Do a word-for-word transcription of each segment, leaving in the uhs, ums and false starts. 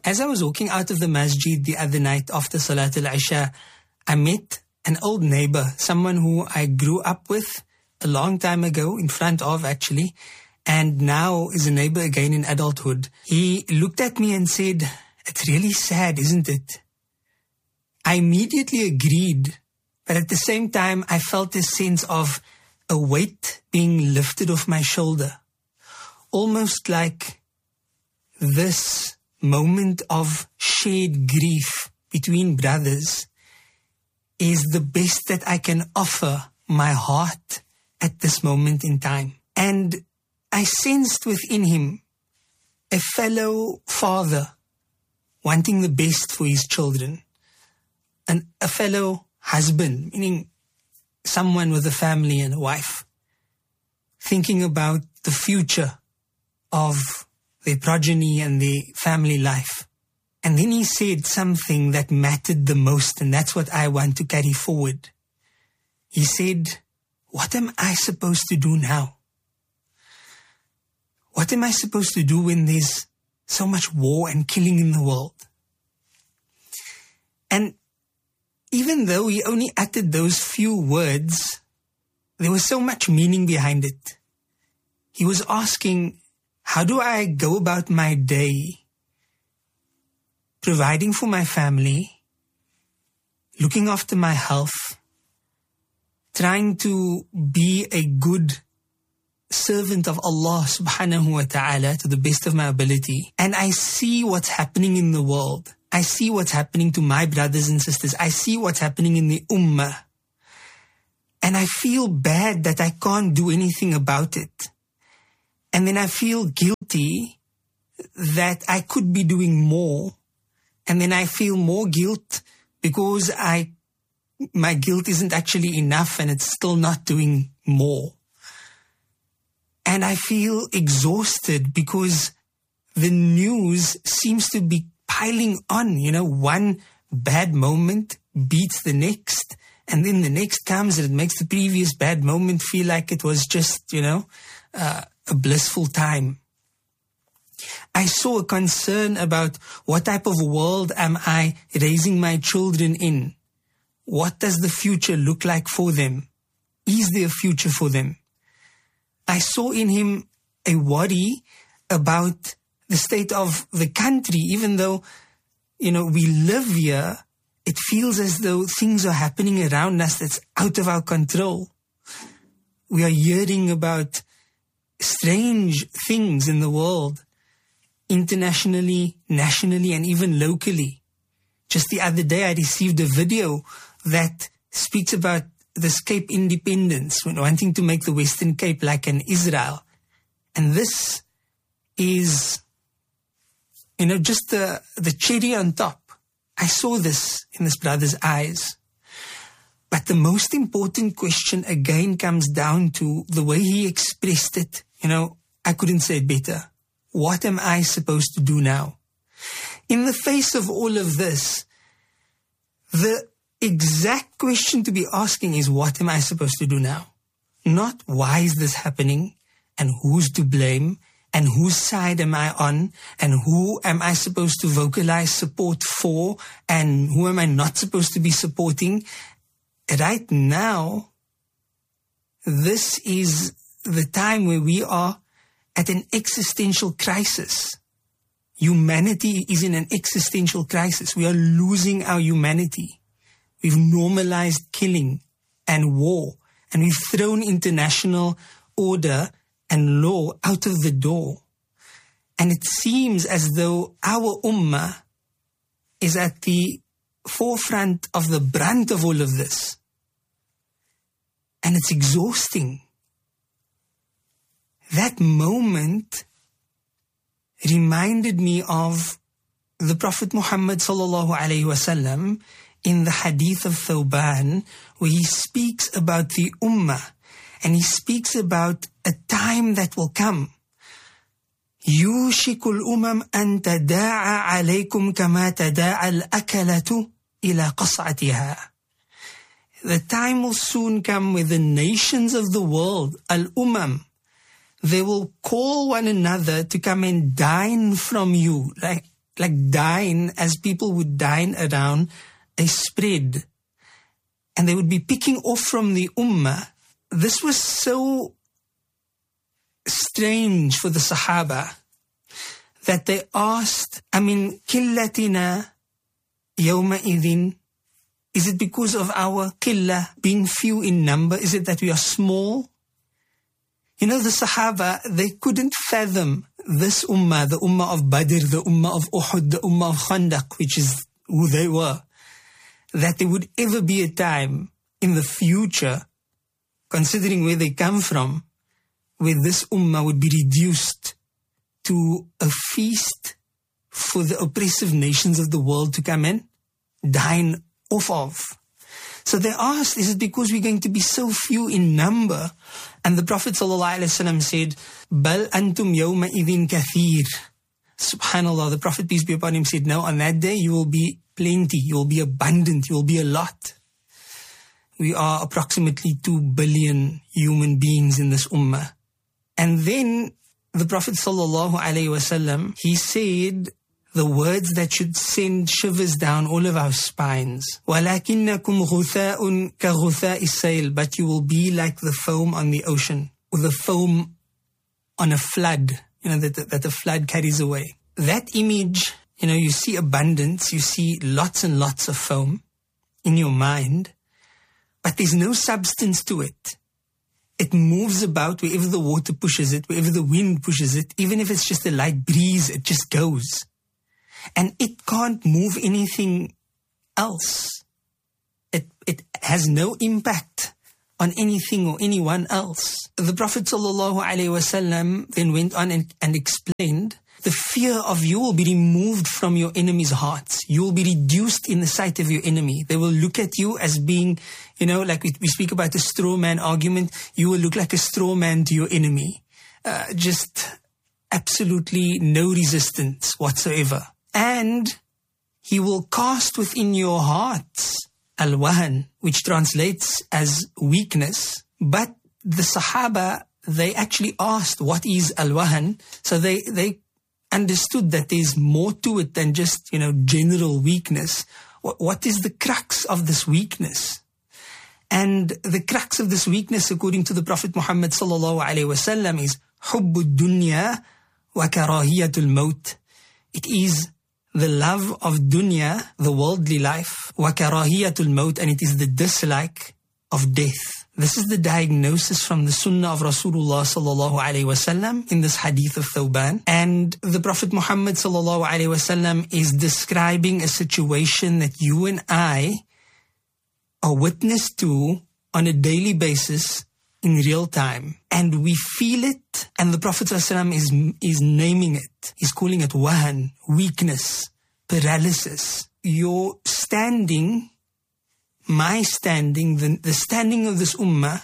As I was walking out of the masjid the other night after Salat al-Isha, I met an old neighbor, someone who I grew up with a long time ago, in front of actually, and now is a neighbor again in adulthood. He looked at me and said, "It's really sad, isn't it?" I immediately agreed, but at the same time, I felt a sense of a weight being lifted off my shoulder. Almost like this moment of shared grief between brothers is the best that I can offer my heart at this moment in time. And I sensed within him a fellow father wanting the best for his children, and a fellow husband, meaning someone with a family and a wife, thinking about the future of their progeny and their family life. And then he said something that mattered the most, and that's what I want to carry forward. He said, "What am I supposed to do now? What am I supposed to do when there's so much war and killing in the world?" And even though he only uttered those few words, there was so much meaning behind it. He was asking, how do I go about my day, providing for my family, looking after my health, trying to be a good servant of Allah subhanahu wa ta'ala to the best of my ability. And I see what's happening in the world. I see what's happening to my brothers and sisters. I see what's happening in the ummah. And I feel bad that I can't do anything about it. And then I feel guilty that I could be doing more. And then I feel more guilt because I, my guilt isn't actually enough and it's still not doing more. And I feel exhausted because the news seems to be piling on. You know, one bad moment beats the next, and then the next comes and it makes the previous bad moment feel like it was just, you know, uh, a blissful time. I saw a concern about what type of world am I raising my children in? What does the future look like for them? Is there a future for them? I saw in him a worry about the state of the country. Even though, you know, we live here, it feels as though things are happening around us that's out of our control. We are hearing about strange things in the world, internationally, nationally, and even locally. Just the other day, I received a video that speaks about the Cape independence, when wanting to make the Western Cape like an Israel. And this is, you know, just the, the cherry on top. I saw this in this brother's eyes. But the most important question again comes down to the way he expressed it. You know, I couldn't say it better. What am I supposed to do now? In the face of all of this, the exact question to be asking is, what am I supposed to do now? Not why is this happening and who's to blame and whose side am I on and who am I supposed to vocalize support for and who am I not supposed to be supporting. Right now, this is the time where we are at an existential crisis. Humanity is in an existential crisis. We are losing our humanity. We've normalized killing and war, and we've thrown international order and law out of the door. And it seems as though our ummah is at the forefront of the brunt of all of this. And it's exhausting. That moment reminded me of the Prophet Muhammad sallallahu alaihi wasallam in the hadith of Thawban, where he speaks about the ummah, and he speaks about a time that will come. يُوشِكُ الْأُمَمْ أَن تَدَاعَ عَلَيْكُمْ كَمَا تَدَاعَ الْأَكَلَةُ إِلَى قَصْعَتِهَا. The time will soon come where the nations of the world, al-umam, they will call one another to come and dine from you, like like dine as people would dine around a spread. And they would be picking off from the ummah. This was so strange for the Sahaba that they asked, I mean, killatina yawma idhin. Is it because of our qillah, being few in number? Is it that we are small? You know, the Sahaba, they couldn't fathom this ummah, the ummah of Badr, the ummah of Uhud, the ummah of Khandaq, which is who they were, that there would ever be a time in the future, considering where they come from, where this ummah would be reduced to a feast for the oppressive nations of the world to come and dine off of. So they asked, is it because we're going to be so few in number? And the Prophet ﷺ said, Bal antum yawma idhin kathir. Subhanallah, the Prophet, peace be upon him, said, no, on that day you will be plenty, you will be abundant, you will be a lot. We are approximately two billion human beings in this ummah. And then the Prophet ﷺ, he said the words that should send shivers down all of our spines. وَلَكِنَّكُمْ غُثَاءٌ كَغُثَاءِ السَّيْلِ. But you will be like the foam on the ocean, or the foam on a flood, you know, that, that, that the flood carries away. That image, you know, you see abundance, you see lots and lots of foam in your mind, but there's no substance to it. It moves about wherever the water pushes it, wherever the wind pushes it. Even if it's just a light breeze, it just goes. And it can't move anything else. It, it has no impact on anything or anyone else. The Prophet ﷺ then went on and, and explained, the fear of you will be removed from your enemy's hearts. You will be reduced in the sight of your enemy. They will look at you as being, you know, like we, we speak about the straw man argument. You will look like a straw man to your enemy. Uh, just absolutely no resistance whatsoever. And he will cast within your hearts al-wahan, which translates as weakness. But the Sahaba, they actually asked, what is al-wahan? So they, they understood that there's more to it than just, you know, general weakness. What, what is the crux of this weakness? And the crux of this weakness, according to the Prophet Muhammad sallallahu alaihi wasallam, is hubbu dunya wa karahiyatul maut. It is the love of dunya, the worldly life, wa karahiyatul maut, and it is the dislike of death. This is the diagnosis from the Sunnah of Rasulullah sallallahu alaihi wasallam in this hadith of Thawban. And the Prophet Muhammad sallallahu alaihi wasallam is describing a situation that you and I are witness to on a daily basis in real time. And we feel it, and the Prophet ﷺ is, is naming it. He's calling it wahan, weakness, paralysis. Your standing, my standing, the, the standing of this ummah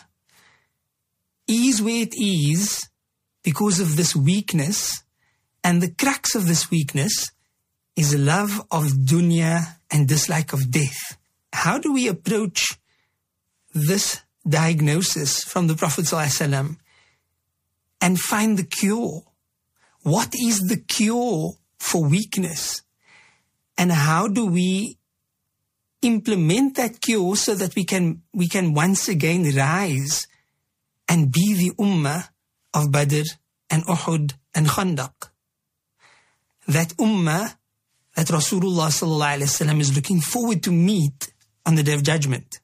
is where it is because of this weakness. And the crux of this weakness is love of dunya and dislike of death. How do we approach this diagnosis from the Prophet ﷺ and find the cure? What is the cure for weakness? And how do we implement that cure so that we can we can once again rise and be the ummah of Badr and Uhud and Khandaq? That ummah that Rasulullah sallallahu alaihi wasallam is looking forward to meet on the Day of Judgment.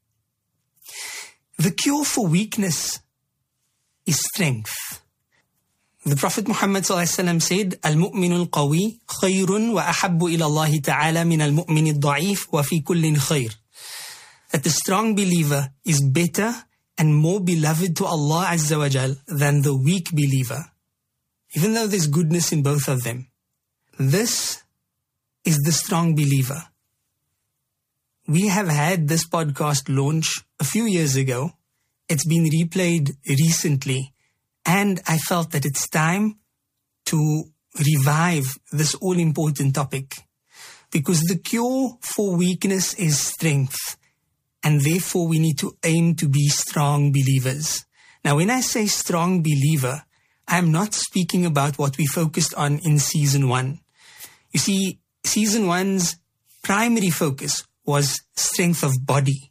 The cure for weakness is strength. The Prophet Muhammad ﷺ said, Al-mu'minu al-qawi khayrun wa ahabbu ila Allah ta'ala min al-mu'min al-da'if wa fi kullin khayr. That the strong believer is better and more beloved to Allah Azza wa Jal than the weak believer, even though there's goodness in both of them. This is the strong believer. We have had this podcast launch a few years ago. It's been replayed recently. And I felt that it's time to revive this all-important topic. Because the cure for weakness is strength. And therefore we need to aim to be strong believers. Now when I say strong believer, I'm not speaking about what we focused on in season one. You see, season one's primary focus was strength of body.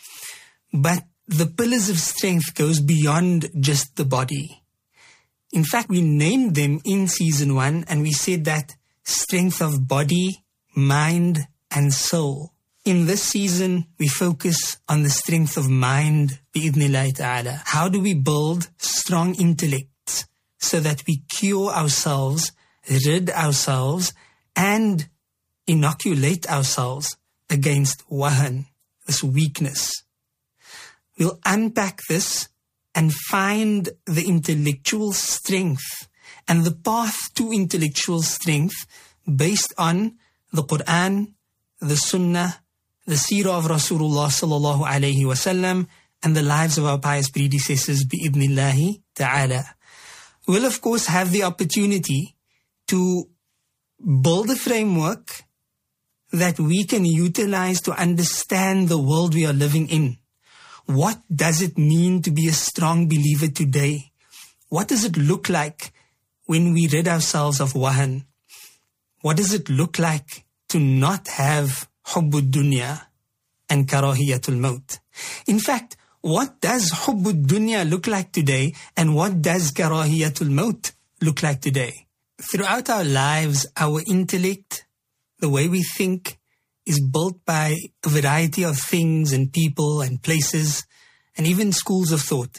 But the pillars of strength goes beyond just the body. In fact, we named them in season one, and we said that strength of body, mind, and soul. In this season, we focus on the strength of mind, bi'idhnillahi ta'ala. How do we build strong intellects so that we cure ourselves, rid ourselves, and inoculate ourselves against wahan, this weakness? We'll unpack this and find the intellectual strength and the path to intellectual strength based on the Quran, the Sunnah, the Seerah of Rasulullah sallallahu alayhi wasallam, and the lives of our pious predecessors bi'idhnillahi ta'ala. We'll of course have the opportunity to build a framework that we can utilize to understand the world we are living in. What does it mean to be a strong believer today? What does it look like when we rid ourselves of wahan? What does it look like to not have hubbud dunya and karahiyatul maut? In fact, what does hubbud dunya look like today, and what does karahiyatul maut look like today? Throughout our lives, our intellect, the way we think, is built by a variety of things and people and places and even schools of thought.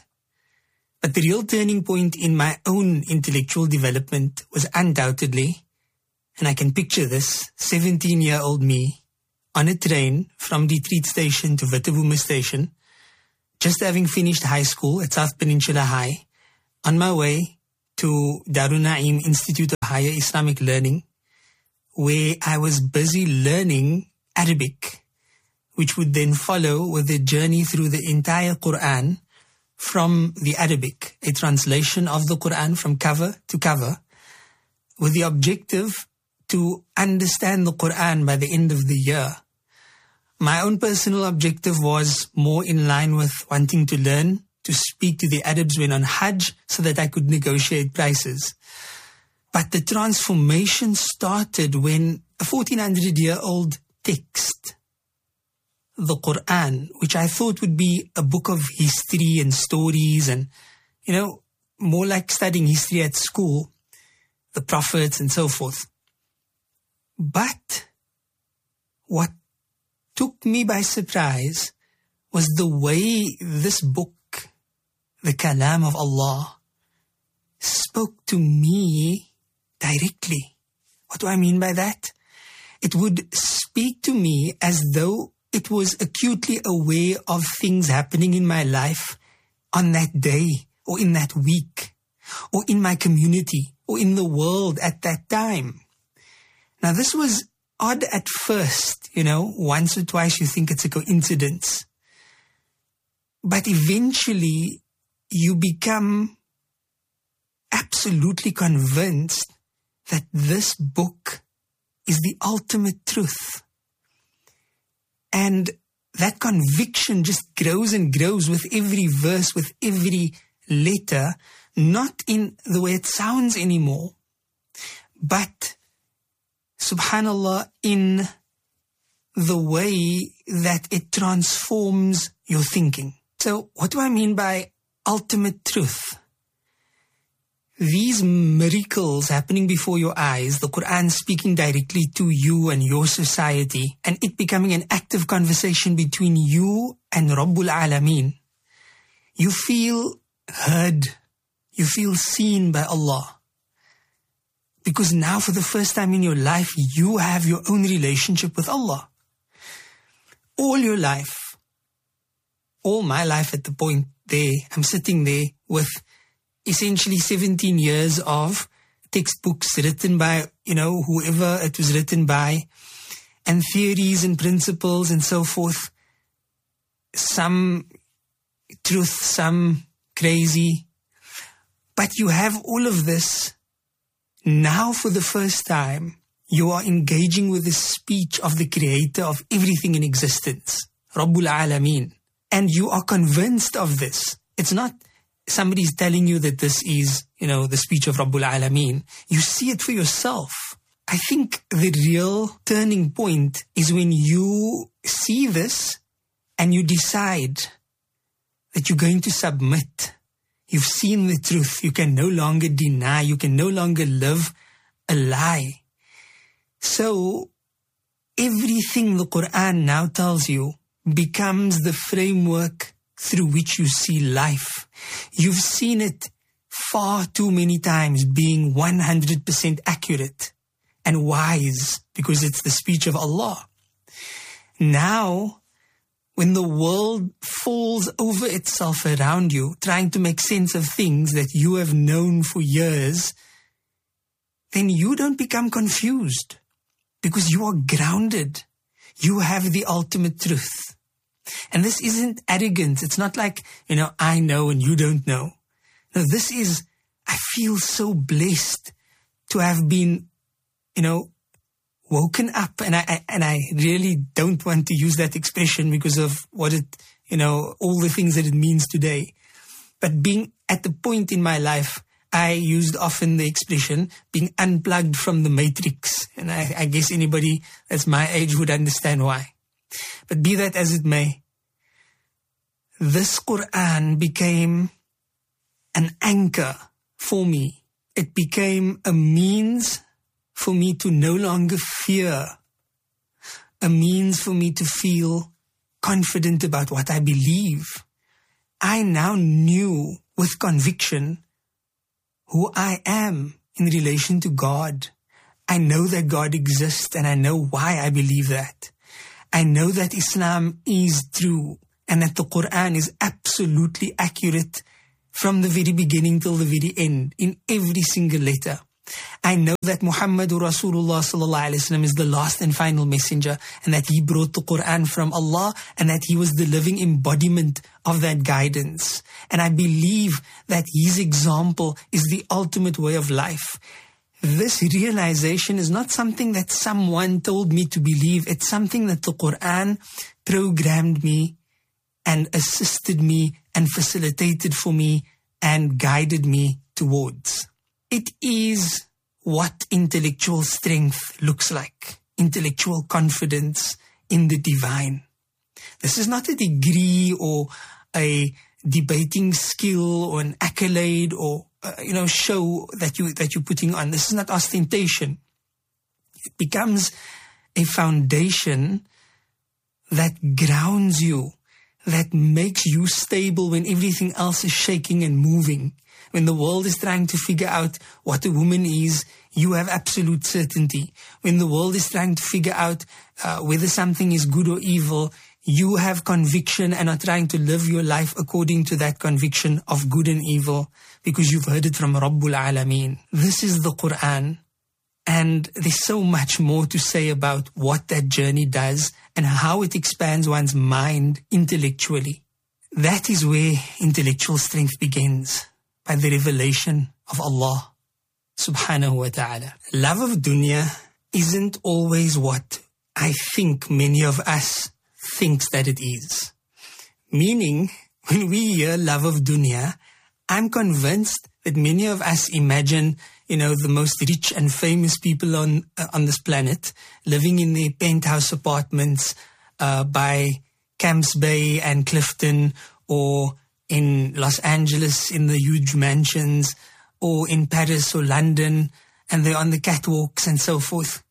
But the real turning point in my own intellectual development was undoubtedly, and I can picture this, seventeen-year-old me on a train from Retreat Station to Witterboomer Station, just having finished high school at South Peninsula High, on my way to Darul Naim Institute of Higher Islamic Learning, where I was busy learning Arabic, which would then follow with a journey through the entire Quran from the Arabic, a translation of the Quran from cover to cover, with the objective to understand the Quran by the end of the year. My own personal objective was more in line with wanting to learn to speak to the Arabs when on Hajj so that I could negotiate prices. But the transformation started when a fourteen hundred year old text, the Quran, which I thought would be a book of history and stories and, you know, more like studying history at school, the prophets and so forth. But what took me by surprise was the way this book, the Kalam of Allah, spoke to me directly. What do I mean by that? It would speak to me as though it was acutely aware of things happening in my life on that day or in that week or in my community or in the world at that time. Now this was odd at first, you know, once or twice you think it's a coincidence. But eventually you become absolutely convinced that this book is the ultimate truth. And that conviction just grows and grows with every verse, with every letter, not in the way it sounds anymore, but, subhanallah, in the way that it transforms your thinking. So what do I mean by ultimate truth? These miracles happening before your eyes, the Quran speaking directly to you and your society, and it becoming an active conversation between you and Rabbul Alameen. You feel heard. You feel seen by Allah. Because now for the first time in your life, you have your own relationship with Allah. All your life, all my life at the point there, I'm sitting there with essentially seventeen years of textbooks written by, you know, whoever it was written by, and theories and principles and so forth. Some truth, some crazy. But you have all of this. Now for the first time, you are engaging with the speech of the creator of everything in existence, Rabbul Alameen. And you are convinced of this. It's not somebody's telling you that this is, you know, the speech of Rabbul Alameen. You see it for yourself. I think the real turning point is when you see this and you decide that you're going to submit. You've seen the truth. You can no longer deny. You can no longer live a lie. So everything the Quran now tells you becomes the framework through which you see life. You've seen it far too many times being one hundred percent accurate and wise because it's the speech of Allah. Now, when the world falls over itself around you, trying to make sense of things that you have known for years, then you don't become confused because you are grounded. You have the ultimate truth. And this isn't arrogance. It's not like, you know, I know and you don't know. No, this is, I feel so blessed to have been, you know, woken up. And I, I and I really don't want to use that expression because of what it, you know, all the things that it means today. But being at the point in my life, I used often the expression being unplugged from the matrix. And I, I guess anybody that's my age would understand why. But be that as it may, this Quran became an anchor for me. It became a means for me to no longer fear, a means for me to feel confident about what I believe. I now knew with conviction who I am in relation to God. I know that God exists and I know why I believe that. I know that Islam is true and that the Quran is absolutely accurate from the very beginning till the very end in every single letter. I know that Muhammadur Rasulullah sallallahu alaihi wasallam is the last and final messenger and that he brought the Quran from Allah and that he was the living embodiment of that guidance. And I believe that his example is the ultimate way of life. This realization is not something that someone told me to believe. It's something that the Quran programmed me and assisted me and facilitated for me and guided me towards. It is what intellectual strength looks like, intellectual confidence in the divine. This is not a degree or a debating skill or an accolade or uh, you know show that you that you're putting on. This is not ostentation. It becomes a foundation that grounds you, that makes you stable when everything else is shaking and moving. When the world is trying to figure out what a woman is, you have absolute certainty. When the world is trying to figure out uh, whether something is good or evil, you have conviction and are trying to live your life according to that conviction of good and evil because you've heard it from Rabbul Alameen. This is the Quran. And there's so much more to say about what that journey does and how it expands one's mind intellectually. That is where intellectual strength begins, by the revelation of Allah subhanahu wa ta'ala. Love of dunya isn't always what I think many of us thinks that it is. Meaning, when we hear love of dunya, I'm convinced that many of us imagine, you know, the most rich and famous people on uh, on this planet living in their penthouse apartments uh, by Camps Bay and Clifton, or in Los Angeles in the huge mansions, or in Paris or London, and they're on the catwalks and so forth.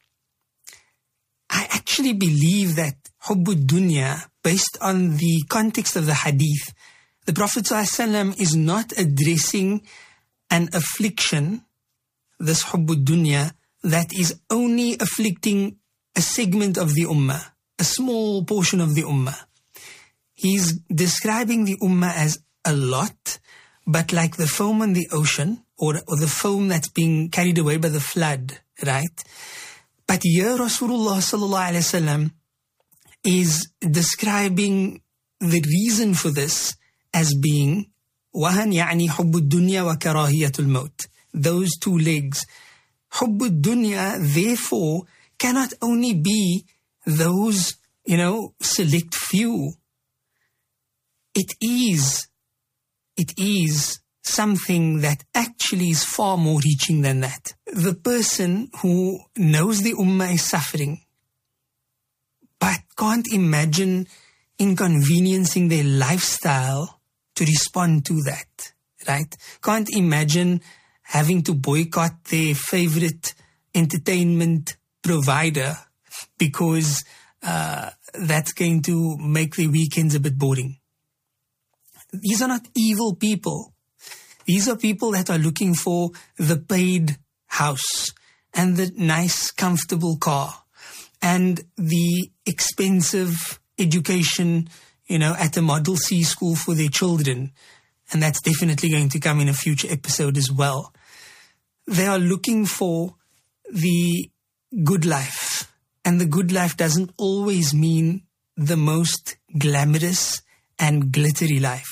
I actually believe that Hubbud Dunya, based on the context of the hadith, the Prophet ﷺ is not addressing an affliction, this Hubbud Dunya, that is only afflicting a segment of the ummah, a small portion of the ummah. He's describing the ummah as a lot, but like the foam on the ocean, or, or the foam that's being carried away by the flood, right? But here Rasulullah sallallahu alaihi wasallam is describing the reason for this as being وَهَنْ يَعْنِي حُبُّ الدُّنْيَا وَكَرَاهِيَةُ الْمَوْتِ. Those two legs. حُبُّ الدُّنْيَا, therefore, cannot only be those, you know, select few. It is, it is something that actually is far more reaching than that. The person who knows the ummah is suffering, but can't imagine inconveniencing their lifestyle to respond to that, right? Can't imagine having to boycott their favorite entertainment provider because uh, that's going to make their weekends a bit boring. These are not evil people. These are people that are looking for the paid house and the nice, comfortable car and the expensive education, you know, at a Model C school for their children. And that's definitely going to come in a future episode as well. They are looking for the good life. And the good life doesn't always mean the most glamorous and glittery life.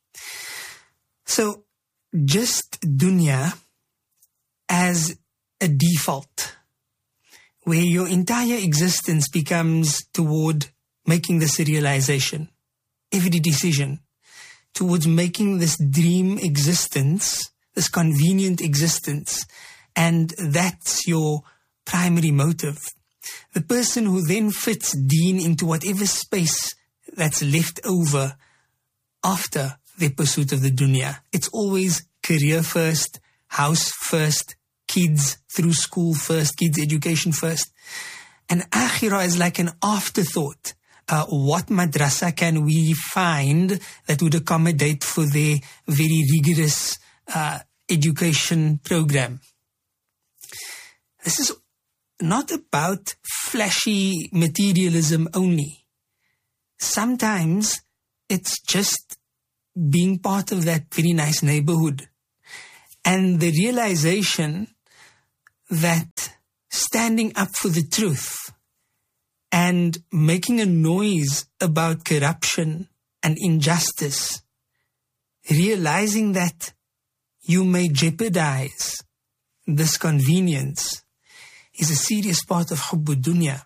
So just dunya as a default, where your entire existence becomes toward making this realization, every decision towards making this dream existence, this convenient existence, and that's your primary motive. The person who then fits deen into whatever space that's left over after their pursuit of the dunya. It's always career first, house first, kids through school first, kids education first. And akhirah is like an afterthought. Uh, what madrasa can we find that would accommodate for their very rigorous uh, education program? This is not about flashy materialism only. Sometimes it's just being part of that very nice neighborhood. And the realization that standing up for the truth and making a noise about corruption and injustice, realizing that you may jeopardize this convenience, is a serious part of hubbud dunya.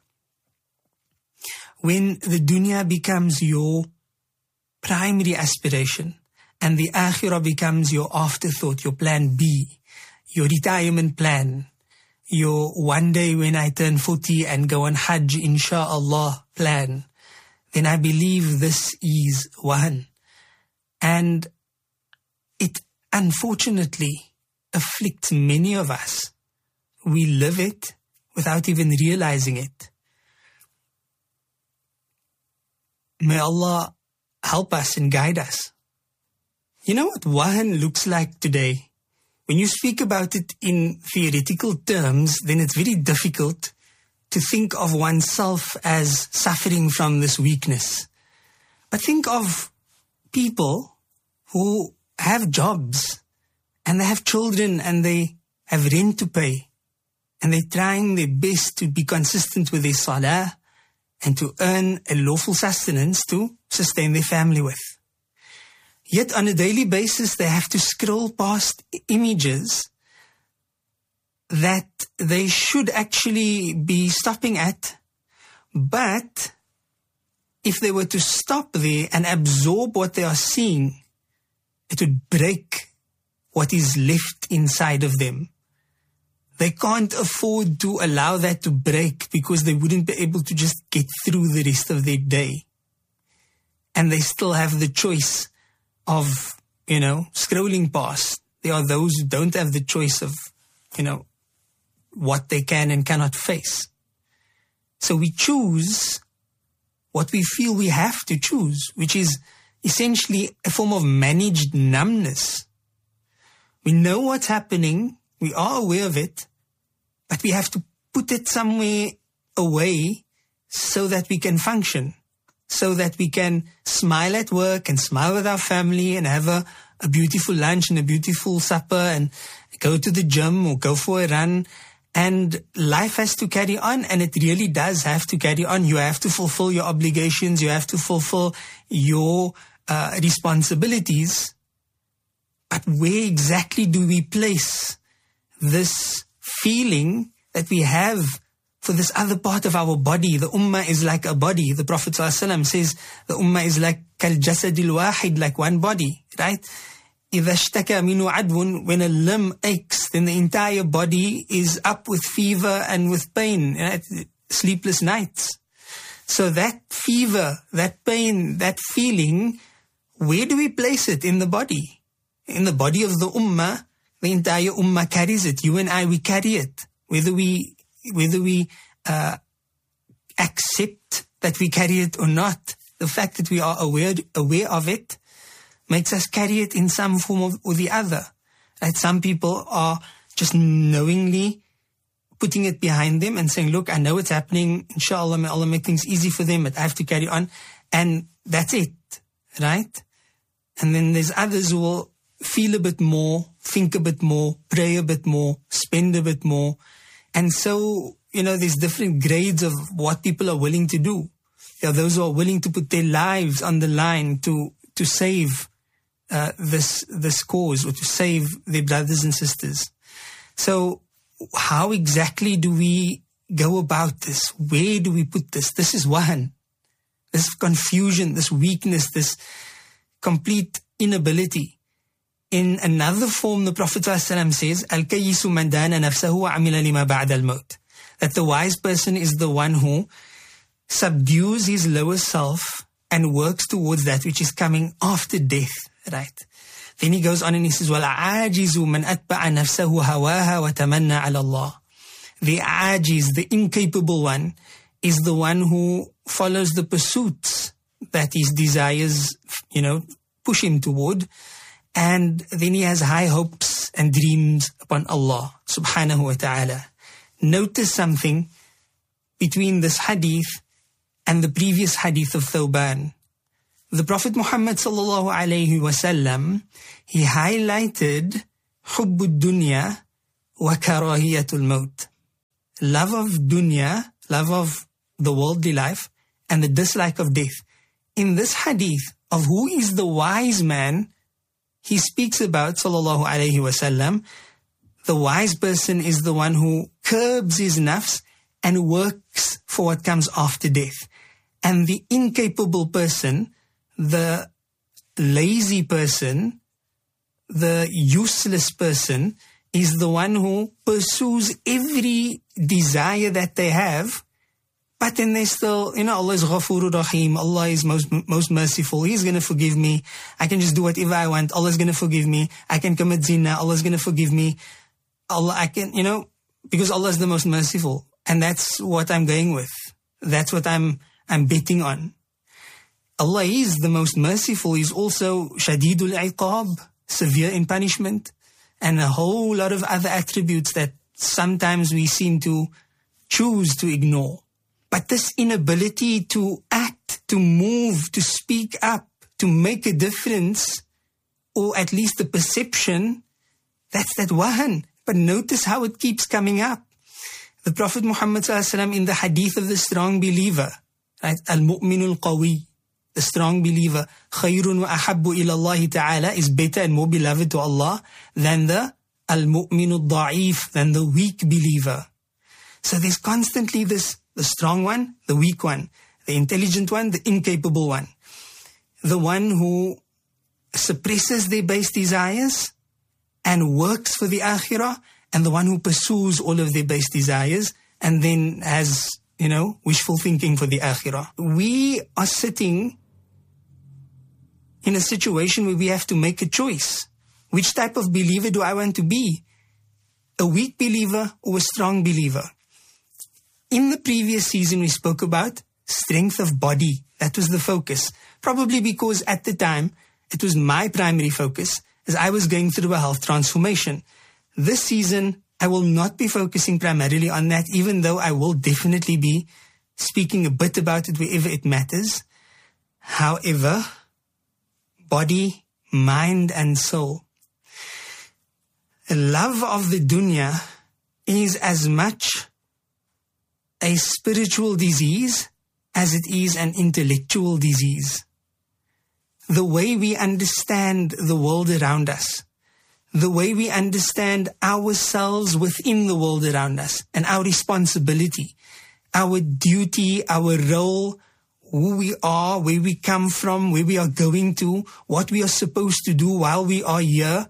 When the dunya becomes your primary aspiration and the akhirah becomes your afterthought, your plan B, your retirement plan, your one day when I turn forty and go on Hajj, inshallah plan, then I believe this is wahan. And it unfortunately afflicts many of us. We live it without even realizing it. May Allah help us and guide us. You know what wahan looks like today? When you speak about it in theoretical terms, then it's very difficult to think of oneself as suffering from this weakness. But think of people who have jobs and they have children and they have rent to pay and they're trying their best to be consistent with their salah and to earn a lawful sustenance to sustain their family with. Yet on a daily basis, they have to scroll past images that they should actually be stopping at. But if they were to stop there and absorb what they are seeing, it would break what is left inside of them. They can't afford to allow that to break because they wouldn't be able to just get through the rest of their day. And they still have the choice of, you know, scrolling past. There are those who don't have the choice of, you know, what they can and cannot face. So we choose what we feel we have to choose, which is essentially a form of managed numbness. We know what's happening, we are aware of it, but we have to put it somewhere away so that we can function, so that we can smile at work and smile with our family and have a, a beautiful lunch and a beautiful supper and go to the gym or go for a run. And life has to carry on, and it really does have to carry on. You have to fulfill your obligations. You have to fulfill your uh, responsibilities. But where exactly do we place this feeling that we have for this other part of our body? The ummah is like a body. The Prophet ﷺ says the ummah is like kal jasadil wahid, like one body, right? إِذَا اشْتَكَى مِنْهُ عَدْوٌ, when a limb aches, then the entire body is up with fever and with pain, you know, sleepless nights. So that fever, that pain, that feeling, where do we place it in the body? In the body of the ummah, the entire ummah carries it. You and I, we carry it. Whether we, whether we uh, accept that we carry it or not, the fact that we are aware, aware of it makes us carry it in some form of, or the other. Right? Some people are just knowingly putting it behind them and saying, look, I know it's happening. Inshallah, may Allah make things easy for them, but I have to carry on. And that's it. Right? And then there's others who will feel a bit more, think a bit more, pray a bit more, spend a bit more. And so, you know, there's different grades of what people are willing to do. There are those who are willing to put their lives on the line to, to save uh, this, this cause, or to save their brothers and sisters. So how exactly do we go about this? Where do we put this? This is wahan. This confusion, this weakness, this complete inability. In another form, the Prophet ﷺ says, Al-Kayyisu man dana nafsahu wa amila lima ba'da al-maut. That the wise person is the one who subdues his lower self and works towards that which is coming after death. Right? Then he goes on and he says, وَالْعَاجِزُ مَنْ أَتْبَعَ نَفْسَهُ هَوَاهَا وَتَمَنَّى عَلَى اللَّهِ. The ajiz, the incapable one, is the one who follows the pursuits that his desires, you know, push him toward. And then he has high hopes and dreams upon Allah subhanahu wa ta'ala. Notice something between this hadith and the previous hadith of Thawban. The Prophet Muhammad sallallahu alayhi wa sallam, he highlighted hubbud dunya wa karahiyatul maut. Love of dunya, love of the worldly life, and the dislike of death. In this hadith of who is the wise man, he speaks about, sallallahu alayhi wa sallam, the wise person is the one who curbs his nafs and works for what comes after death. And the incapable person, the lazy person, the useless person, is the one who pursues every desire that they have, but then they still, you know, Allah is Ghafurur Rahim, Allah is most most merciful, He's going to forgive me, I can just do whatever I want, Allah is going to forgive me, I can commit zina, Allah is going to forgive me, Allah, I can, you know, because Allah is the most merciful, and that's what I'm going with, that's what I'm, I'm betting on. Allah is the most merciful, He's also Shadidul Iqab, severe in punishment, and a whole lot of other attributes that sometimes we seem to choose to ignore. But this inability to act, to move, to speak up, to make a difference, or at least the perception, that's that wahan. But notice how it keeps coming up. The Prophet Muhammad sallallahu alaihi wasallam in the hadith of the strong believer, right? Al-mu'minul qawi, the strong believer, khayrun wa ahabbu ila Allah ta'ala, is better and more beloved to Allah than the al-mu'minul da'if, than the weak believer. So there's constantly this, the strong one, the weak one, the intelligent one, the incapable one, the one who suppresses their base desires and works for the akhirah, and the one who pursues all of their base desires and then has, you know, wishful thinking for the akhirah. We are sitting in a situation where we have to make a choice. Which type of believer do I want to be? A weak believer or a strong believer? In the previous season, we spoke about strength of body. That was the focus. Probably because at the time, it was my primary focus as I was going through a health transformation. This season, I will not be focusing primarily on that, even though I will definitely be speaking a bit about it wherever it matters. However, body, mind, and soul. The love of the dunya is as much a spiritual disease as it is an intellectual disease. The way we understand the world around us, the way we understand ourselves within the world around us, and our responsibility, our duty, our role, who we are, where we come from, where we are going to, what we are supposed to do while we are here.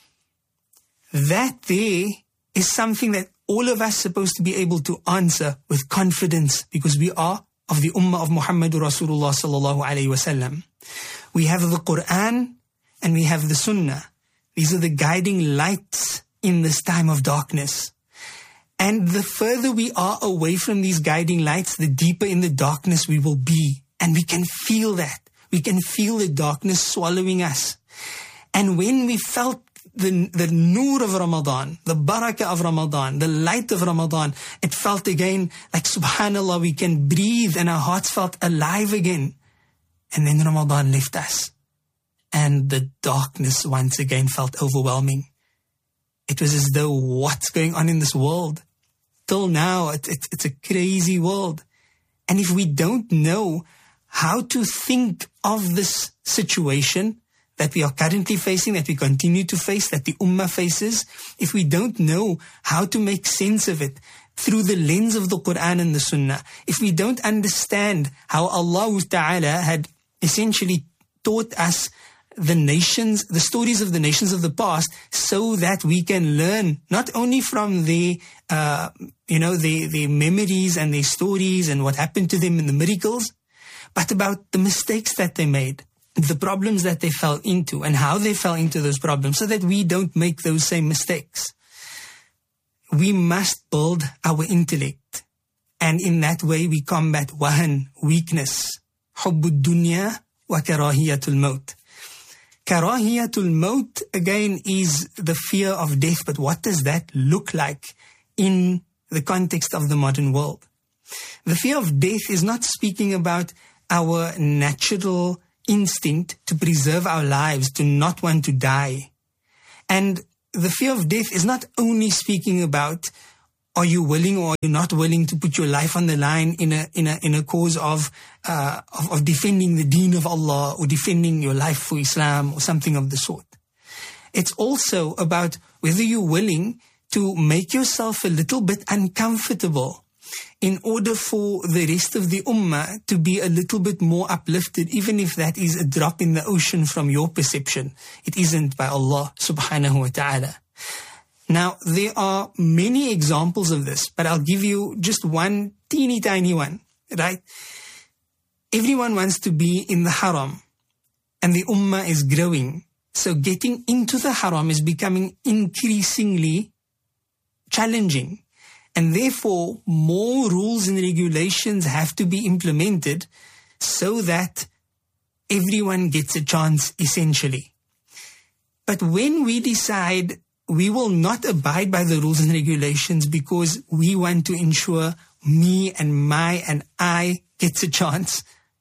That there is something that all of us are supposed to be able to answer with confidence, because we are of the ummah of Muhammadur Rasulullah sallallahu alayhi wasallam. We have the Quran and we have the Sunnah. These are the guiding lights in this time of darkness. And the further we are away from these guiding lights, the deeper in the darkness we will be. And we can feel that. We can feel the darkness swallowing us. And when we felt the, the nur of Ramadan, the barakah of Ramadan, the light of Ramadan, it felt again like, subhanallah, we can breathe, and our hearts felt alive again. And then Ramadan left us. And the darkness once again felt overwhelming. It was as though, what's going on in this world? Till now, it, it, it's a crazy world. And if we don't know how to think of this situation that we are currently facing, that we continue to face, that the ummah faces, if we don't know how to make sense of it through the lens of the Quran and the Sunnah, if we don't understand how Allah Ta'ala had essentially taught us the nations, the stories of the nations of the past, so that we can learn not only from their, uh, you know, their, their memories and their stories and what happened to them in the miracles, but about the mistakes that they made, the problems that they fell into and how they fell into those problems, so that we don't make those same mistakes. We must build our intellect. And in that way we combat wahan, weakness, hubbud dunya wa karahiyatul maut. Karahiyatul maut, again, is the fear of death. But what does that look like in the context of the modern world? The fear of death is not speaking about our natural instinct to preserve our lives, to not want to die. And the fear of death is not only speaking about, are you willing or are you not willing to put your life on the line in a in a in a cause of uh, of, of defending the deen of Allah, or defending your life for Islam, or something of the sort. It's also about whether you're willing to make yourself a little bit uncomfortable in order for the rest of the ummah to be a little bit more uplifted, even if that is a drop in the ocean from your perception. It isn't by Allah subhanahu wa ta'ala. Now, there are many examples of this, but I'll give you just one teeny tiny one, right? Everyone wants to be in the haram, and the ummah is growing. So getting into the haram is becoming increasingly challenging. And therefore, more rules and regulations have to be implemented so that everyone gets a chance, essentially. But when we decide we will not abide by the rules and regulations because we want to ensure me and my and I gets a chance,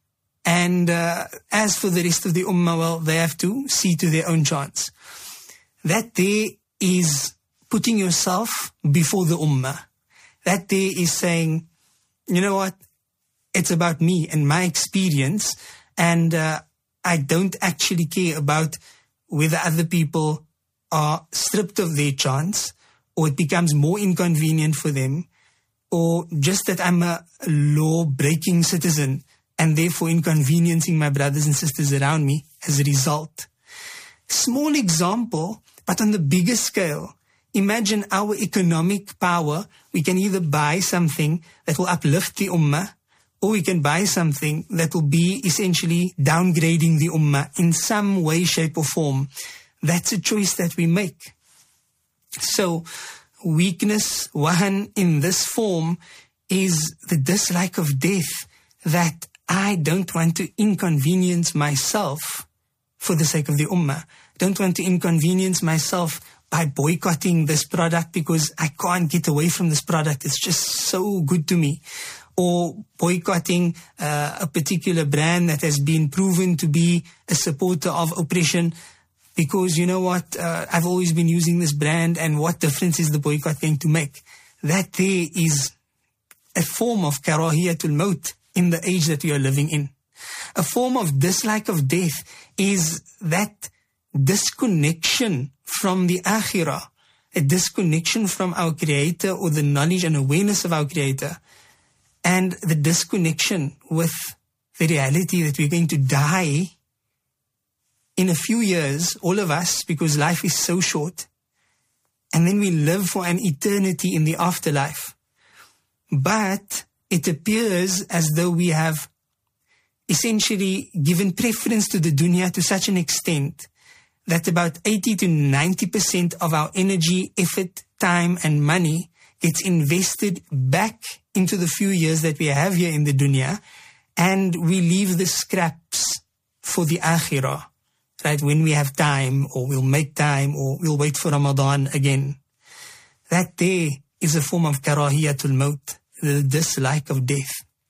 and uh, as for the rest of the ummah, well, they have to see to their own chance. That there is putting yourself before the ummah. That there is saying, you know what, it's about me and my experience, and uh, I don't actually care about whether other people are stripped of their chance, or it becomes more inconvenient for them, or just that I'm a law-breaking citizen and therefore inconveniencing my brothers and sisters around me as a result. Small example, but on the bigger scale. Imagine our economic power. We can either buy something that will uplift the ummah, or we can buy something that will be essentially downgrading the ummah in some way, shape or form. That's a choice that we make. So weakness, wahan in this form, is the dislike of death, that I don't want to inconvenience myself for the sake of the ummah. Don't want to inconvenience myself by boycotting this product because I can't get away from this product. It's just so good to me. Or boycotting uh, a particular brand that has been proven to be a supporter of oppression, because you know what, uh, I've always been using this brand, and what difference is the boycott going to make? That there is a form of karahiyatul maut in the age that we are living in. A form of dislike of death is that disconnection from the akhirah, a disconnection from our Creator, or the knowledge and awareness of our Creator, and the disconnection with the reality that we're going to die in a few years, all of us, because life is so short, and then we live for an eternity in the afterlife. But it appears as though we have essentially given preference to the dunya to such an extent that about eighty to ninety percent of our energy, effort, time, and money gets invested back into the few years that we have here in the dunya, and we leave the scraps for the akhirah, right? When we have time, or we'll make time, or we'll wait for Ramadan again. That there is a form of karahiyatul maut, the dislike of death.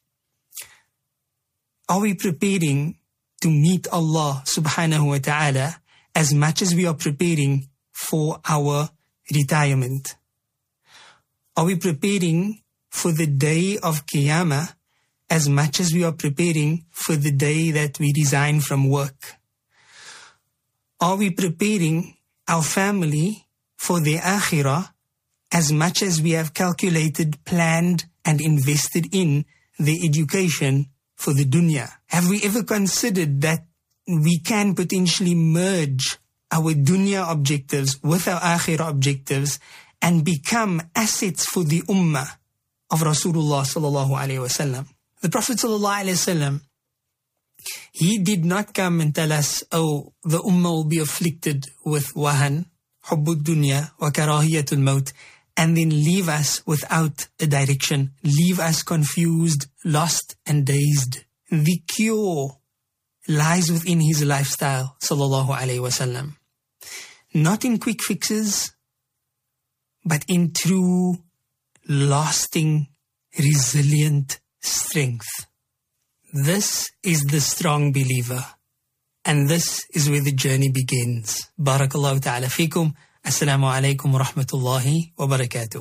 Are we preparing to meet Allah subhanahu wa ta'ala as much as we are preparing for our retirement? Are we preparing for the day of Qiyamah as much as we are preparing for the day that we resign from work? Are we preparing our family for the akhirah as much as we have calculated, planned, and invested in the education for the dunya? Have we ever considered that we can potentially merge our dunya objectives with our akhirah objectives and become assets for the ummah of Rasulullah sallallahu alayhi wa sallam? The Prophet sallallahu alayhi wa sallam, he did not come and tell us, oh, the ummah will be afflicted with wahan, hubbud dunya, wa karahiyatul maut, and then leave us without a direction, leave us confused, lost, and dazed. The cure lies within his lifestyle, sallallahu alayhi wa sallam. Not in quick fixes, but in true, lasting, resilient strength. This is the strong believer. And this is where the journey begins. Barakallahu ta'ala fikum. Assalamu alaikum wa rahmatullahi wa barakatuh.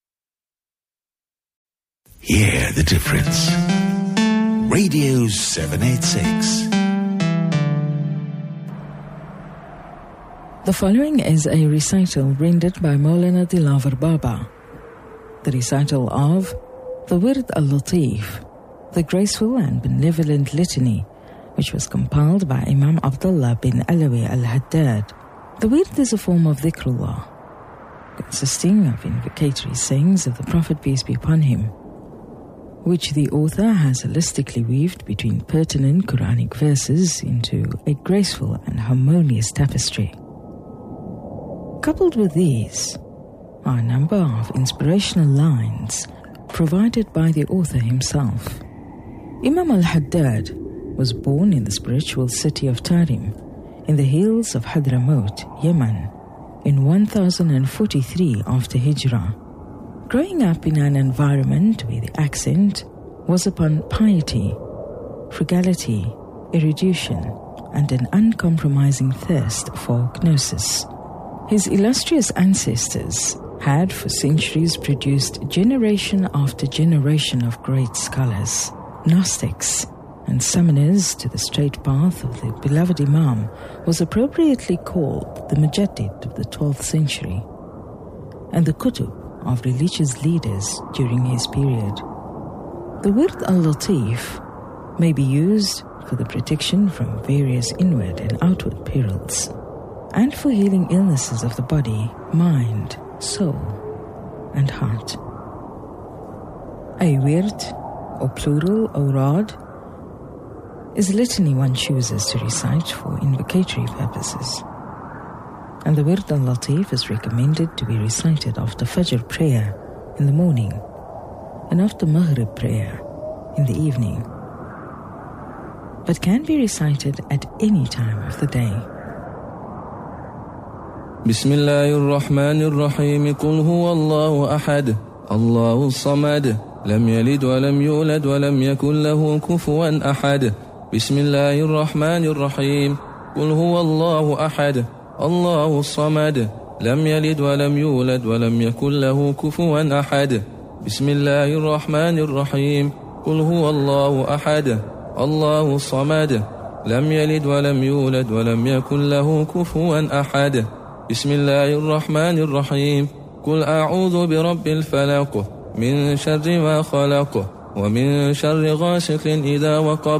Hear the difference. Radio seven eighty-six. The following is a recital rendered by Maulana Dilavar Baba. The recital of the Wird al-Latif, the graceful and benevolent litany, which was compiled by Imam Abdullah bin Alawi al-Haddad. The Wird is a form of dhikrullah, consisting of invocatory sayings of the Prophet, peace be upon him, which the author has holistically weaved between pertinent Quranic verses into a graceful and harmonious tapestry. Coupled with these are a number of inspirational lines provided by the author himself. Imam al-Haddad was born in the spiritual city of Tarim, in the hills of Hadramaut, Yemen, in one thousand forty-three after Hijrah. Growing up in an environment where the accent was upon piety, frugality, erudition, and an uncompromising thirst for gnosis, his illustrious ancestors had for centuries produced generation after generation of great scholars, Gnostics, and summoners to the straight path of the beloved Imam was appropriately called the Mujaddid of the twelfth century, and the Kutub of religious leaders during his period. The Wird al-Latif may be used for the protection from various inward and outward perils, and for healing illnesses of the body, mind, soul, and heart. A Wird, or plural awrad, is litany one chooses to recite for invocatory purposes. And the Wird al-Latif is recommended to be recited after Fajr prayer in the morning and after Maghrib prayer in the evening, but can be recited at any time of the day. Bismillahirrahmanirrahim. Qul huwa Allahu ahad, Allahu samad, lam yalid wa lam yulad wa lam yakun lahu kufuwan ahad. Bismillahirrahmanirrahim. Qul huwa Allahu ahad, Allahu samad, lam yalid wa lam yulad wa lam yakun lahu kufuwan ahad. Bismillahirrahmanirrahim. Qul huwa Allahu ahad, Allahu samad, lam yalid wa lam yulad wa lam yakun lahu kufuwan ahad. Bismillahirrahmanirrahim. Qul a'udhu bi rabbil falaq min sharri ma khalaq wa min sharri ghasiqin idha waqab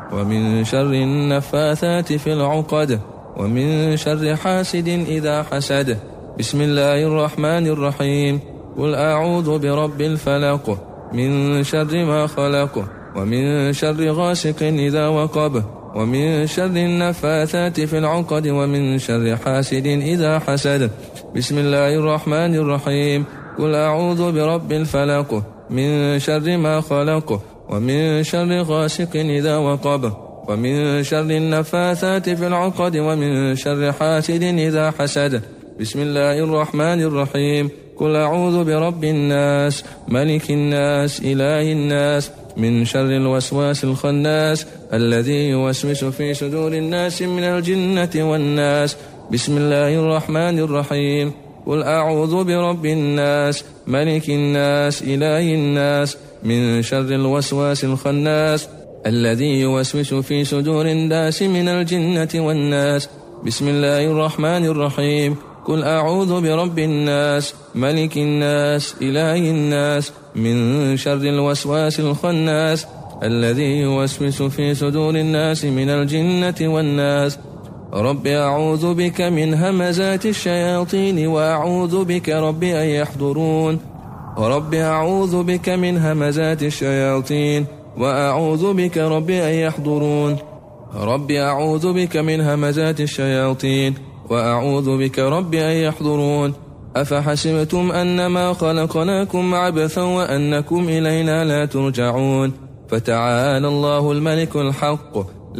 ومن شر النفاثات في العقد ومن شر حاسد إذا حسد. بسم الله الرحمن الرحيم. قل أعوذ برب الفلق من شر ما خلق ومن شر غاسق إذا وقب ومن شر النفاثات في العقد ومن شر حاسد إذا حسد. بسم الله الرحمن الرحيم. قل أعوذ برب الفلق من شر ما خلق ومن شر غاسق إذا وقب ومن شر النفاثات في العقد ومن شر حاسد إذا حسد. بسم الله الرحمن الرحيم. قل أعوذ برب الناس ملك الناس إله الناس من شر الوسواس الخناس الذي يوسوس في صدور الناس من الجنة والناس. بسم الله الرحمن الرحيم. قل أعوذ برب الناس ملك الناس إله الناس من شر الوسواس الخناس الذي يوسوس في صدور الناس من الجنة والناس. بسم الله الرحمن الرحيم. قل أعوذ برب الناس ملك الناس إله الناس من شر الوسواس الخناس الذي يوسوس في صدور الناس من الجنة والناس. رب أعوذ بك من همزات الشياطين وأعوذ بك رب أن يحضرون. رب أعوذ بك من همزات الشياطين وأعوذ بك رب أن يحضرون. رب أعوذ بك من همزات الشياطين وأعوذ بك رب أن يحضرون. أفحسبتم أنما خلقناكم عبثا وأنكم إلينا لا ترجعون. فتعالى الله الملك الحق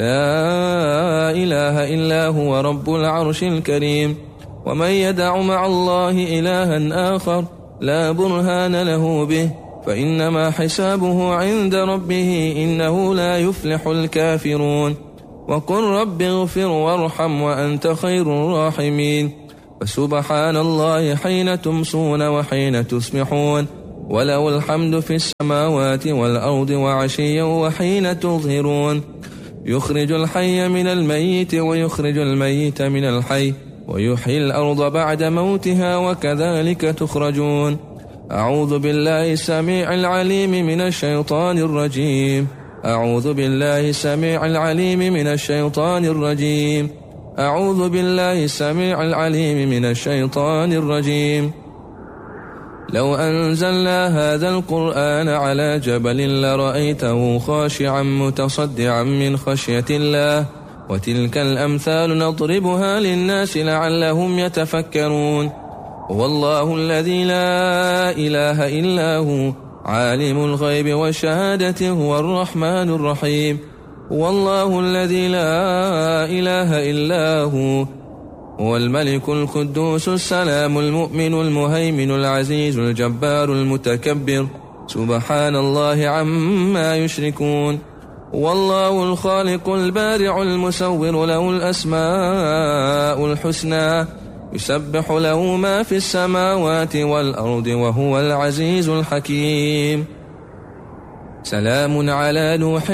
لا إله إلا هو رب العرش الكريم. ومن يدع مع الله إلها آخر لا برهان له به فإنما حسابه عند ربه إنه لا يفلح الكافرون. وقل رب اغفر وارحم وأنت خير الراحمين. فسبحان الله حين تمسون وحين تصبحون وله الحمد في السماوات والأرض وعشيا وحين تظهرون. يخرج الحي من الميت ويخرج الميت من الحي ويحيي الأرض بعد موتها وكذلك تخرجون. أعوذ بالله السميع العليم من الشيطان الرجيم. أعوذ بالله السميع العليم من الشيطان الرجيم. أعوذ بالله السميع العليم من الشيطان الرجيم. لو أنزلنا هذا القرآن على جبل لرأيته خاشعا متصدعا من خشية الله وتلك الأمثال نضربها للناس لعلهم يتفكرون. والله الذي لا إله إلا هو عالم الغيب والشهادة هو الرحمن الرحيم. والله الذي لا إله إلا هو هو الملك القدوس السلام المؤمن المهيمن العزيز الجبار المتكبر سبحان الله عما يشركون. والله الخالق البارع المصور له الأسماء الحسنى يسبح له ما في السماوات والأرض وهو العزيز الحكيم. سلام على نوح